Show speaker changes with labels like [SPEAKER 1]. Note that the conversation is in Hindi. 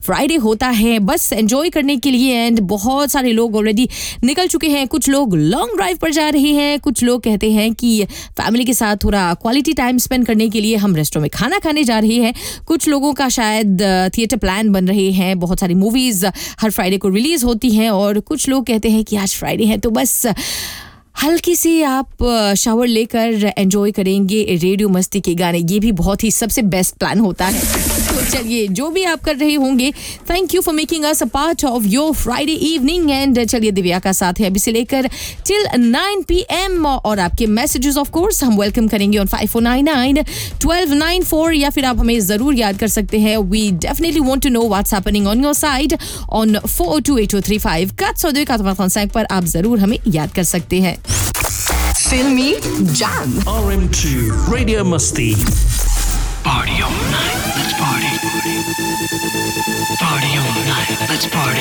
[SPEAKER 1] फ्राइडे होता है बस एंजॉय करने के लिए एंड बहुत सारे लोग ऑलरेडी निकल चुके हैं. कुछ लोग लॉन्ग ड्राइव पर जा रहे हैं, कुछ लोग कहते हैं कि फैमिली के साथ थोड़ा क्वालिटी टाइम स्पेंड करने के लिए हम रेस्टोरेंट में खाना खाने जा रहे हैं. कुछ लोगों का शायद थिएटर प्लान बन रहे हैं. बहुत सारी मूवीज हर फ्राइडे को रिलीज होती हैं और कुछ लोग कहते हैं कि आज फ्राइडे है तो बस हल्की सी आप शावर लेकर एंजॉय करेंगे रेडियो मस्ती के गाने. ये भी बहुत ही सबसे बेस्ट प्लान होता है. तो चलिए जो भी आप कर रहे होंगे, thank you for making us a part of your Friday evening. And चलिए दिव्या का साथ है अभी से लेकर टिल 9 PM और आपके मैसेजेस ऑफ कोर्स हम वेलकम करेंगे ऑन 5499-1294 या फिर आप हमें जरूर याद कर सकते हैं. We definitely want to know what's happening on your side on 428035 पर आप जरूर हमें याद कर सकते हैं.
[SPEAKER 2] Filmy Jam.
[SPEAKER 3] RM2 Radio Musti.
[SPEAKER 4] Party all night, let's party. Party all night, let's party.